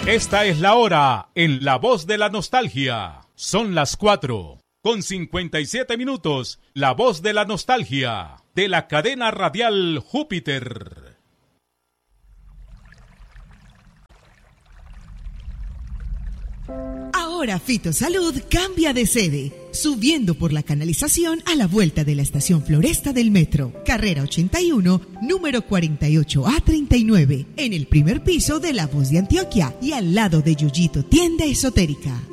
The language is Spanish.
Esta es la hora en La Voz de la Nostalgia. Son las 4:57. La Voz de la Nostalgia, de la cadena radial Júpiter. Ahora Fitosalud cambia de sede, subiendo por la canalización a la vuelta de la estación Floresta del Metro, carrera 81, número 48A39, en el primer piso de La Voz de Antioquia y al lado de Yuyito Tienda Esotérica.